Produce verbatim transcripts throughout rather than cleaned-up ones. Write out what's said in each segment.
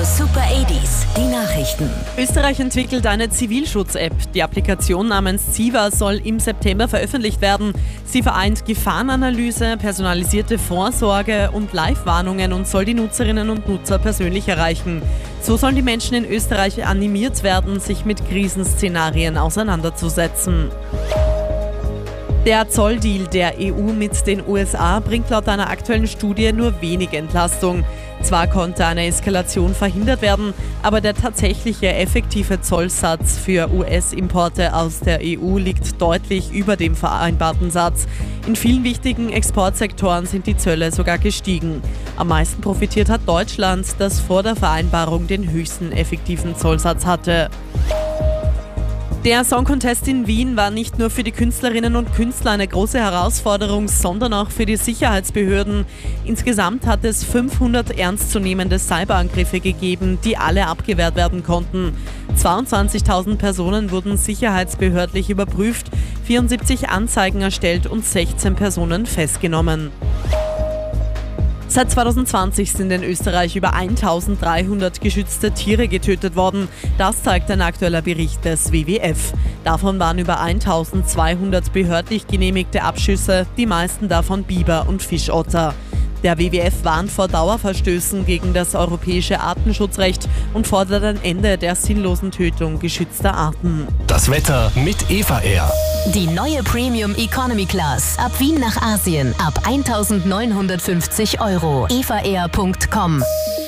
Super achtziger, die Nachrichten. Österreich entwickelt eine Zivilschutz-App. Die Applikation namens Ziva soll im September veröffentlicht werden. Sie vereint Gefahrenanalyse, personalisierte Vorsorge und Live-Warnungen und soll die Nutzerinnen und Nutzer persönlich erreichen. So sollen die Menschen in Österreich animiert werden, sich mit Krisenszenarien auseinanderzusetzen. Der Zolldeal der E U mit den U S A bringt laut einer aktuellen Studie nur wenig Entlastung. Zwar konnte eine Eskalation verhindert werden, aber der tatsächliche effektive Zollsatz für U S-Importe aus der E U liegt deutlich über dem vereinbarten Satz. In vielen wichtigen Exportsektoren sind die Zölle sogar gestiegen. Am meisten profitiert hat Deutschland, das vor der Vereinbarung den höchsten effektiven Zollsatz hatte. Der Song Contest in Wien war nicht nur für die Künstlerinnen und Künstler eine große Herausforderung, sondern auch für die Sicherheitsbehörden. Insgesamt hat es fünfhundert ernstzunehmende Cyberangriffe gegeben, die alle abgewehrt werden konnten. zweiundzwanzigtausend Personen wurden sicherheitsbehördlich überprüft, vierundsiebzig Anzeigen erstellt und sechzehn Personen festgenommen. Seit zweitausendzwanzig sind in Österreich über eintausenddreihundert geschützte Tiere getötet worden. Das zeigt ein aktueller Bericht des W W F. Davon waren über eintausendzweihundert behördlich genehmigte Abschüsse, die meisten davon Biber und Fischotter. Der W W F warnt vor Dauerverstößen gegen das europäische Artenschutzrecht und fordert ein Ende der sinnlosen Tötung geschützter Arten. Das Wetter mit Eva Air. Die neue Premium Economy Class. Ab Wien nach Asien. Ab eintausendneunhundertfünfzig Euro. eva air punkt com.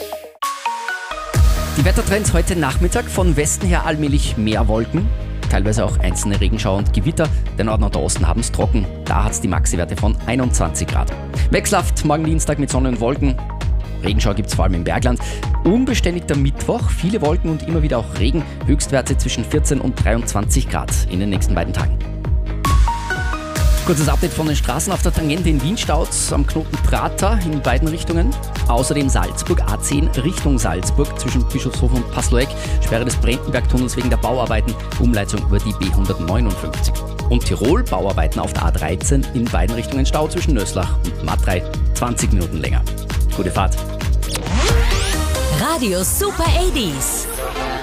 Die Wettertrends heute Nachmittag: von Westen her allmählich mehr Wolken, teilweise auch einzelne Regenschauer und Gewitter. Der Norden und der Osten haben es trocken. Da hat es die Maxi-Werte von einundzwanzig Grad. Wechselhaft morgen Dienstag mit Sonne und Wolken. Regenschauer gibt es vor allem im Bergland. Unbeständigter Mittwoch, viele Wolken und immer wieder auch Regen. Höchstwerte zwischen vierzehn und dreiundzwanzig Grad in den nächsten beiden Tagen. Kurzes Update von den Straßen: auf der Tangente in Wien staut am Knoten Prater in beiden Richtungen. Außerdem Salzburg, A zehn Richtung Salzburg zwischen Bischofshofen und Pasloeck. Sperre des Brentenbergtunnels wegen der Bauarbeiten, Umleitung über die B hundertneunundfünfzig. Und Tirol, Bauarbeiten auf der A dreizehn in beiden Richtungen, Stau zwischen Nöslach und Matrei, zwanzig Minuten länger. Gute Fahrt. Radio Super achtziger.